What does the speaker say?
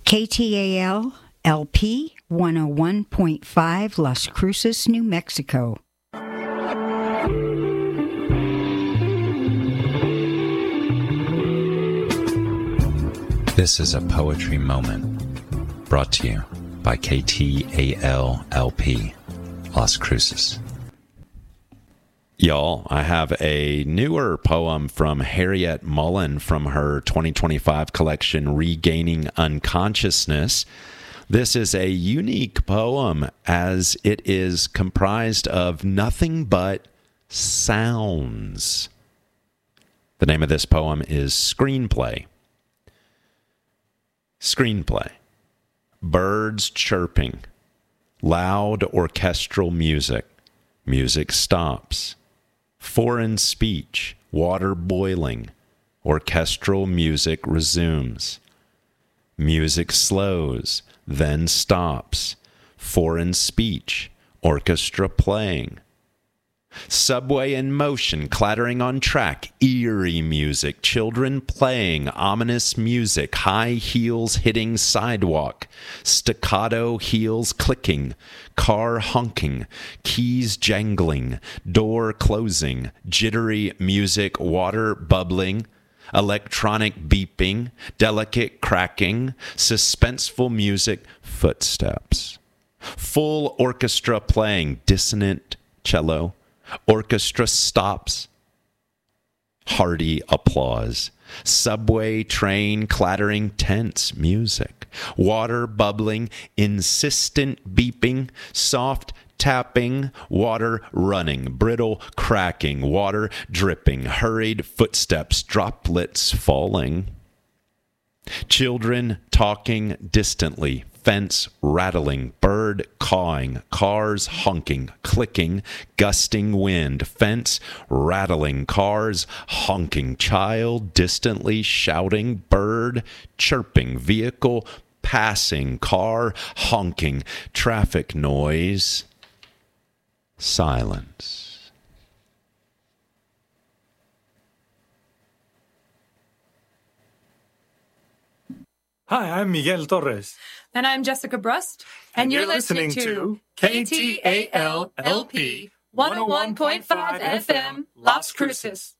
KTAL LP 101.5 Las Cruces, New Mexico. This is a poetry moment brought to you by KTAL LP Las Cruces. Y'all, I have a newer poem from Harriet Mullen from her 2025 collection, Regaining Unconsciousness. This is a unique poem as it is comprised of nothing but sounds. The name of this poem is Screenplay. Screenplay. Birds chirping. Loud orchestral music. Music stops. Foreign speech, water boiling, orchestral music resumes. Music slows, then stops. Foreign speech, orchestra playing. Subway in motion, clattering on track, eerie music, children playing, ominous music, high heels hitting sidewalk, staccato heels clicking, car honking, keys jangling, door closing, jittery music, water bubbling, electronic beeping, delicate cracking, suspenseful music, footsteps. Full orchestra playing, dissonant cello. Orchestra stops. Hearty applause. Subway train clattering, tense music. Water bubbling, insistent beeping, soft tapping, water running, brittle cracking, water dripping, hurried footsteps, droplets falling. Children talking distantly, fence rattling, bird cawing, cars honking, clicking, gusting wind, fence rattling, cars honking, child distantly shouting, bird chirping, vehicle passing, car honking, traffic noise, silence. Hi, I'm Miguel Torres. And I'm Jessica Brust. And you're listening to KTAL LP 101.5 FM Las Cruces.